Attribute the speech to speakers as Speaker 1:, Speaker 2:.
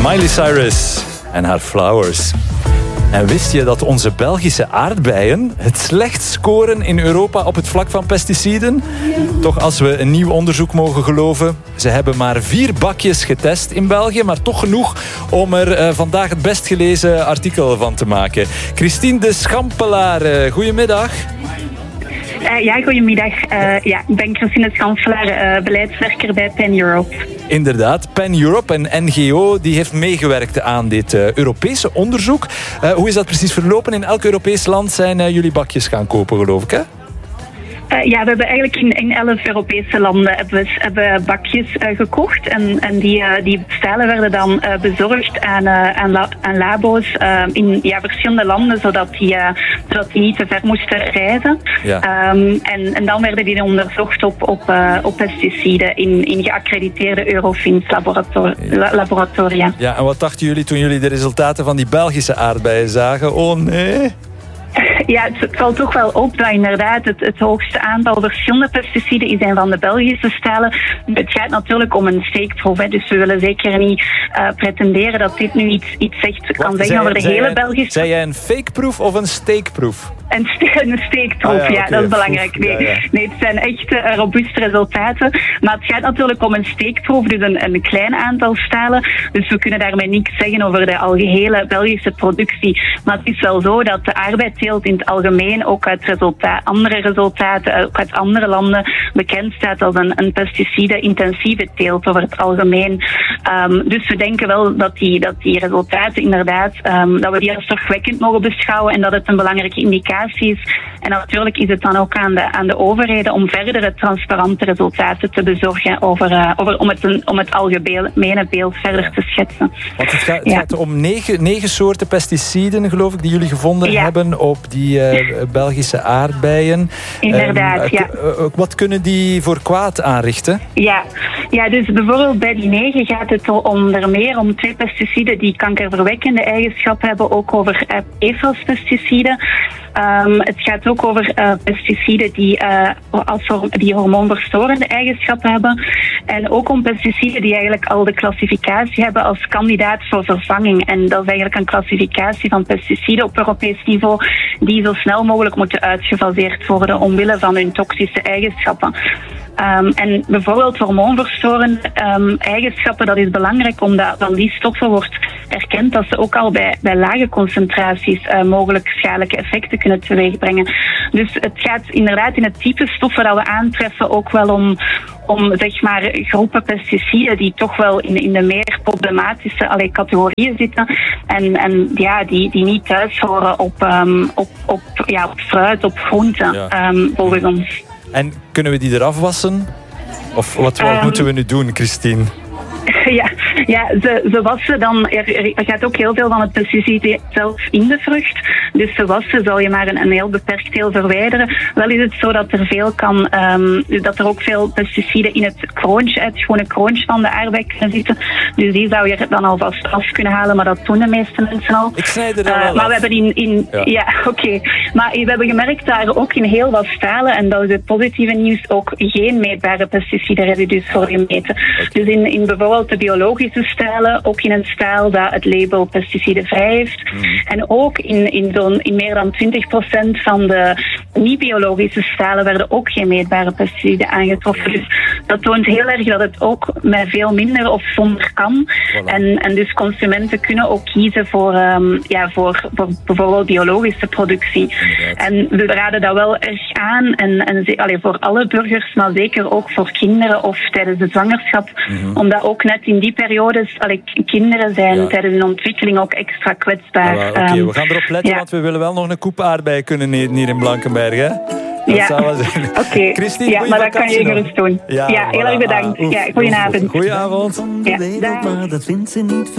Speaker 1: Miley Cyrus en haar Flowers. En wist je dat onze Belgische aardbeien het slecht scoren in Europa op het vlak van pesticiden? Toch, als we een nieuw onderzoek mogen geloven. Ze hebben maar 4 bakjes getest in België, maar toch genoeg om er vandaag het best gelezen artikel van te maken. Christine de Schampelaar, goedemiddag.
Speaker 2: Ja, goedemiddag. Ik ben Christine Schampelaar, beleidswerker bij PEN Europe.
Speaker 1: Inderdaad, PEN Europe, een NGO, die heeft meegewerkt aan dit Europese onderzoek. Hoe is dat precies verlopen? In elk Europees land zijn jullie bakjes gaan kopen, geloof ik, hè?
Speaker 2: We hebben eigenlijk in 11 Europese landen hebben bakjes gekocht. En die stijlen werden dan bezorgd aan labo's in verschillende landen, zodat die niet te ver moesten reizen. Ja. En dan werden die onderzocht op pesticiden in geaccrediteerde Eurofins laboratoria.
Speaker 1: Ja, en wat dachten jullie toen jullie de resultaten van die Belgische aardbeien zagen? Oh nee...
Speaker 2: Ja, het valt toch wel op dat inderdaad het hoogste aantal verschillende pesticiden is een van de Belgische stijlen. Het gaat natuurlijk om een steekproef, hè, dus we willen zeker niet pretenderen dat dit nu iets zegt, kan zeggen over de hele Belgische...
Speaker 1: Zei jij een fakeproef of een steekproef?
Speaker 2: Een steekproef, okay, dat is belangrijk. Nee, het zijn echt robuuste resultaten. Maar het gaat natuurlijk om een steekproef, dus een klein aantal stijlen. Dus we kunnen daarmee niks zeggen over de algehele Belgische productie. Maar het is wel zo dat de arbeidsteelt in het algemeen ook uit andere resultaten, ook uit andere landen, bekend staat als een pesticide-intensieve teelt over het algemeen. Dus we denken wel dat die resultaten inderdaad, dat we die als zorgwekkend mogen beschouwen en dat het een belangrijke indicatie is. En natuurlijk is het dan ook aan de overheden om verdere transparante resultaten te bezorgen om het algemene beeld verder te schetsen.
Speaker 1: Want het gaat om 9 soorten pesticiden, geloof ik, die jullie gevonden hebben op die Belgische aardbeien.
Speaker 2: Inderdaad,
Speaker 1: wat kunnen die voor kwaad aanrichten?
Speaker 2: Ja, dus bijvoorbeeld bij die 9 gaat het onder meer om 2 pesticiden die kankerverwekkende eigenschappen hebben, ook over PFAS-pesticiden. Het gaat ook over pesticiden die hormoonverstorende eigenschappen hebben. En ook om pesticiden die eigenlijk al de klassificatie hebben als kandidaat voor vervanging. En dat is eigenlijk een klassificatie van pesticiden op Europees niveau die zo snel mogelijk moeten uitgefaseerd worden omwille van hun toxische eigenschappen. En bijvoorbeeld hormoonverstorende eigenschappen, dat is belangrijk omdat van die stoffen wordt erkend dat ze ook al bij lage concentraties mogelijk schadelijke effecten kunnen teweegbrengen. Dus het gaat inderdaad in het type stoffen dat we aantreffen ook wel om zeg maar groepen pesticiden die toch wel in de meer problematische categorieën zitten en die niet thuis horen op fruit, op groenten, volgens ons.
Speaker 1: En kunnen we die eraf wassen? Of wat moeten we nu doen, Christine?
Speaker 2: Ja, ze wassen dan. Er gaat ook heel veel van het pesticide zelf in de vrucht. Dus ze wassen zal je maar een heel beperkt deel verwijderen. Wel is het zo dat er veel dat er ook veel pesticiden in het gewone kroontje van de aardbei kunnen zitten. Dus die zou je dan alvast af kunnen halen, maar dat doen de meeste mensen al.
Speaker 1: Ik snijd er dan wel
Speaker 2: maar
Speaker 1: af.
Speaker 2: We hebben Maar we hebben gemerkt daar ook in heel wat stalen, en dat is het positieve nieuws, ook geen meetbare pesticidenresidus voor gemeten. Okay. Dus in bijvoorbeeld de biologische stijlen, ook in een stijl dat het label pesticidenvrij heeft. En ook in meer dan 20% van de niet-biologische stijlen werden ook geen meetbare pesticiden aangetroffen. Dus dat toont heel erg dat het ook met veel minder of zonder kan. Voilà. En dus consumenten kunnen ook kiezen voor bijvoorbeeld biologische productie. Inderdaad. En we raden dat wel erg aan. En voor alle burgers, maar zeker ook voor kinderen of tijdens de zwangerschap. Omdat ook net in die periodes kinderen zijn tijdens hun ontwikkeling ook extra kwetsbaar.
Speaker 1: We gaan erop letten, want we willen wel nog een koep aardbei kunnen eten hier in Blankenberg, hè? Dat zou wel zijn.
Speaker 2: Oké.
Speaker 1: Christine,
Speaker 2: maar dat kan je gerust doen. Heel erg bedankt. Goedenavond.
Speaker 1: Goedenavond.
Speaker 2: Ja,